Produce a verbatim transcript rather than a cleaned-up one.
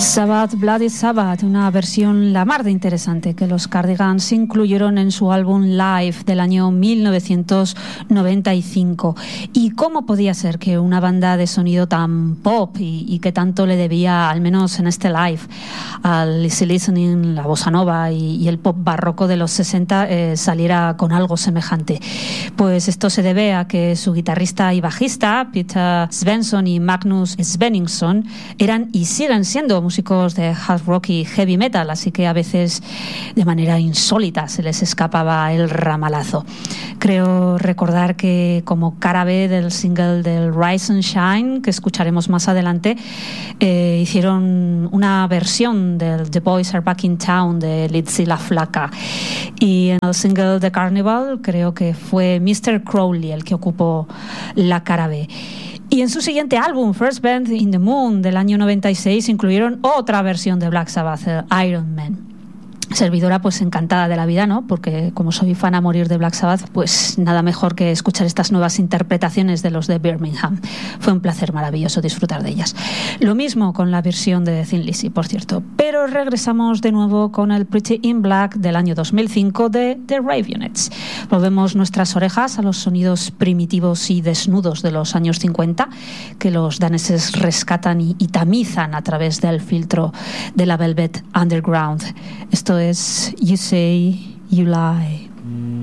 Sabbath, Bloody Sabbath, una versión la mar de interesante que los Cardigans incluyeron en su álbum Live del año mil novecientos noventa y cinco. ¿Y cómo podía ser que una banda de sonido tan pop y, y que tanto le debía, al menos en este Live, al easy listening, la bossa nova y, y el pop barroco de los sesenta eh, saliera con algo semejante? Pues esto se debe a que su guitarrista y bajista, Peter Svensson y Magnus Svenningsson, eran y siguen siendo músicos de hard rock y heavy metal, así que a veces de manera insólita se les escapaba el ramalazo. Creo recordar que como cara B del single del Rise and Shine, que escucharemos más adelante, eh, hicieron una versión del The Boys Are Back in Town de Litzy la Flaca, y en el single de Carnival creo que fue mister Crowley el que ocupó la cara B. Y en su siguiente álbum, First Band in the Moon, del año noventa y seis, incluyeron otra versión de Black Sabbath, Iron Man. Servidora pues encantada de la vida, ¿no? Porque como soy fan a morir de Black Sabbath, pues nada mejor que escuchar estas nuevas interpretaciones de los de Birmingham. Fue un placer maravilloso disfrutar de ellas. Lo mismo con la versión de Thin Lizzy, por cierto. Pero regresamos de nuevo con el Pretty in Black del año dos mil cinco de The Raveonettes. Volvemos nuestras orejas a los sonidos primitivos y desnudos de los años cincuenta, que los daneses rescatan y, y tamizan a través del filtro de la Velvet Underground. Esto es You Say You Lie.